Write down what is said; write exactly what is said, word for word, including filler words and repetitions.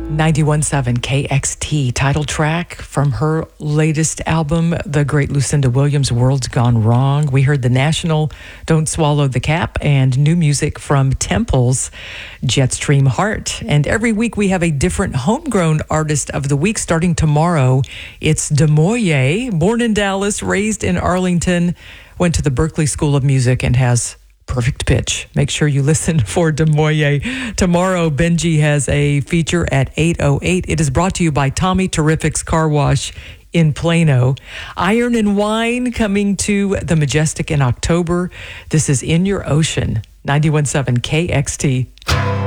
ninety-one point seven K X T, title track from her latest album, the great Lucinda Williams, World's Gone Wrong. We heard The National, Don't Swallow the Cap, and new music from Temples, Jetstream Heart. And every week we have a different homegrown artist of the week. Starting tomorrow, it's Demoye, born in Dallas, raised in Arlington, went to the Berklee School of Music and has perfect pitch. Make sure you listen for Demoye. Tomorrow, Benji has a feature at eight oh eight. It is brought to you by Tommy Terrific's Car Wash in Plano. Iron and Wine coming to the Majestic in October. This is In Your Ocean, ninety-one point seven K X T.